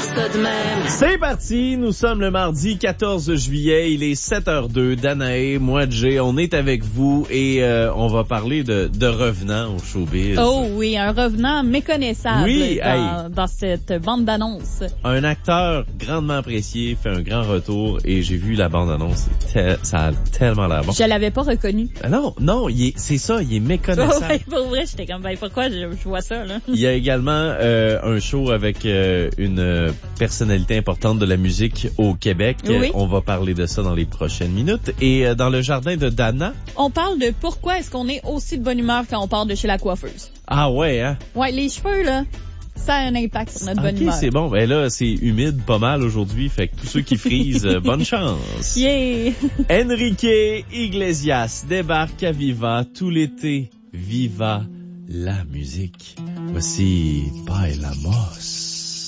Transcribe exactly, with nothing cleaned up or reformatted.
ça de même. C'est parti, nous sommes le mardi quatorze juillet, il est sept heures deux, Danae, moi Jay, on est avec vous et euh, on va parler de, de revenants au showbiz. Oh oui, un revenant méconnaissable oui, dans, hey. dans cette bande-annonce. Un acteur grandement apprécié fait un grand retour et j'ai vu la bande-annonce, te- ça a tellement l'air bon. Je l'avais pas reconnu. Ah non, non, il est, c'est ça, il est méconnaissable. Ouais, pour vrai, j'étais comme, ben pourquoi je, je vois ça, là? Il y a également euh, un show avec euh, une euh, personnalité importante de la musique au Québec. Oui. On va parler de ça dans les prochaines minutes. Et euh, dans le jardin de Dana... On parle de pourquoi est-ce qu'on est aussi de bonne humeur quand on part de chez la coiffeuse. Ah ouais, hein? Ouais, les cheveux, là, ça a un impact sur notre bonne Ok, humeur. c'est bon. Ben là, c'est humide pas mal aujourd'hui. Fait que tous ceux qui frisent, euh, bonne chance. Yeah! Enrique Iglesias débarque à Viva tout l'été. Viva la musique. Voici Bailamos.